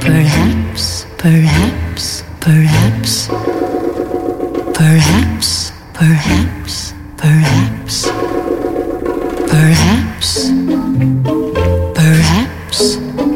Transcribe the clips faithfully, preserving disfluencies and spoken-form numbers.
Perhaps, perhaps, perhaps, perhaps, perhaps, perhaps, perhaps, perhaps,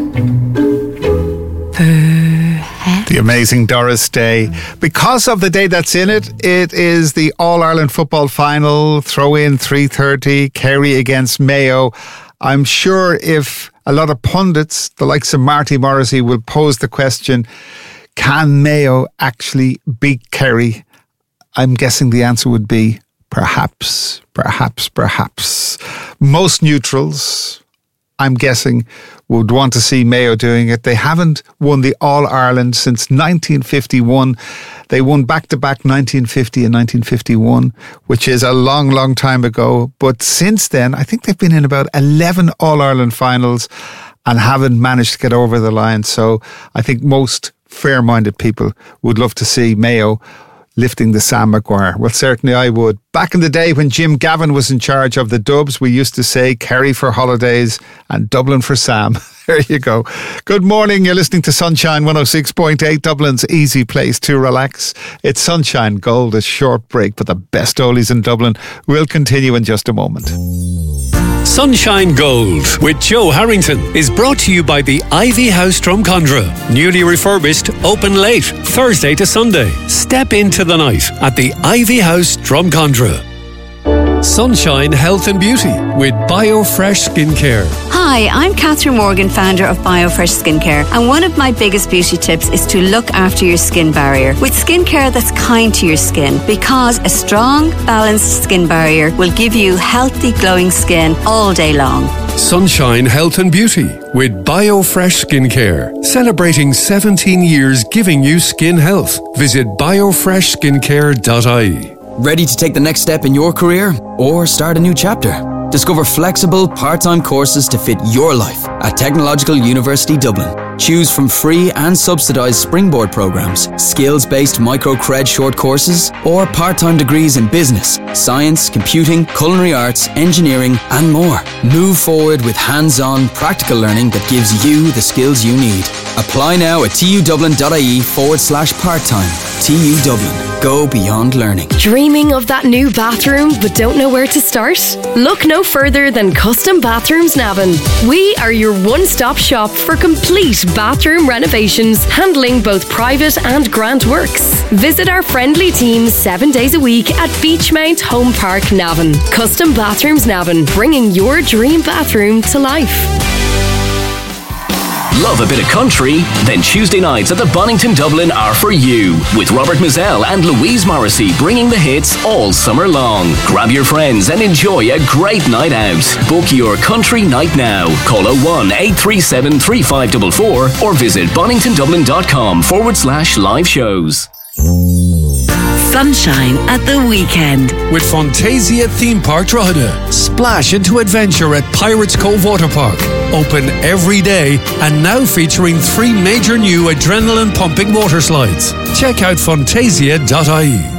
perhaps. The amazing Doris Day. Because of the day that's in it, it is the All-Ireland football final, throw in three thirty, Kerry against Mayo. I'm sure if a lot of pundits, the likes of Marty Morrissey, will pose the question, can Mayo actually beat Kerry? I'm guessing the answer would be perhaps, perhaps, perhaps. Most neutrals, I'm guessing, would want to see Mayo doing it. They haven't won the All-Ireland since nineteen fifty-one. They won back-to-back nineteen fifty and nineteen fifty-one, which is a long, long time ago. But since then, I think they've been in about eleven All-Ireland finals and haven't managed to get over the line. So I think most fair-minded people would love to see Mayo lifting the Sam Maguire. Well, certainly I would. Back in the day when Jim Gavin was in charge of the Dubs, we used to say Kerry for holidays and Dublin for Sam. There you go. Good morning. You're listening to Sunshine one oh six point eight, Dublin's easy place to relax. It's Sunshine Gold, a short break, but the best oldies in Dublin will continue in just a moment. Sunshine Gold with Joe Harrington is brought to you by the Ivy House Drumcondra. Newly refurbished, open late, Thursday to Sunday. Step into the night at the Ivy House Drumcondra. Sunshine Health and Beauty with BioFresh Skincare. Hi, I'm Catherine Morgan, founder of BioFresh Skincare, and one of my biggest beauty tips is to look after your skin barrier with skincare that's kind to your skin, because a strong, balanced skin barrier will give you healthy, glowing skin all day long. Sunshine Health and Beauty with BioFresh Skincare, celebrating seventeen years giving you skin health. Visit biofresh skincare dot I E. Ready to take the next step in your career or start a new chapter? Discover flexible, part-time courses to fit your life at Technological University Dublin. Choose from free and subsidised springboard programmes, skills-based micro-cred short courses, or part-time degrees in business, science, computing, culinary arts, engineering, and more. Move forward with hands-on, practical learning that gives you the skills you need. Apply now at tudublin.ie forward slash part-time. T U Dublin. Go beyond learning. Dreaming of that new bathroom but don't know where to start? Look no further than Custom Bathrooms Navan. We are your one-stop shop for complete bathroom renovations, handling both private and grant works. Visit our friendly team seven days a week at Beachmount Home Park, Navan. Custom Bathrooms Navan, bringing your dream bathroom to life. Love a bit of country? Then Tuesday nights at the Bonington Dublin are for you, with Robert Mazzell and Louise Morrissey bringing the hits all summer long. Grab your friends and enjoy a great night out. Book your country night now. Call oh one, eight three seven, three five four four or visit boningtondublin.com forward slash live shows. Sunshine at the weekend with Fantasia Theme Park Drogheda. Splash into adventure at Pirates Cove Water Park. Open every day and now featuring three major new adrenaline pumping water slides. Check out fantasia dot I E.